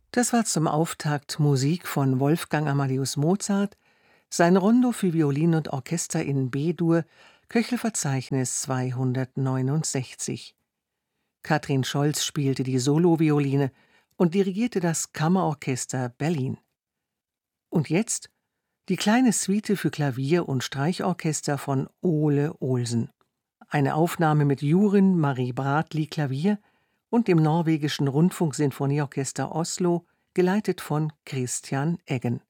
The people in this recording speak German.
Das war zum Auftakt Musik von Wolfgang Amadeus Mozart, sein Rondo für Violine und Orchester in B-Dur, Köchelverzeichnis 269. Katrin Scholz spielte die Solovioline und dirigierte das Kammerorchester Berlin. Und jetzt die kleine Suite für Klavier und Streichorchester von Ole Olsen. Eine Aufnahme mit Jurin Marie Bratli Klavier und dem norwegischen Rundfunksinfonieorchester Oslo, geleitet von Christian Eggen.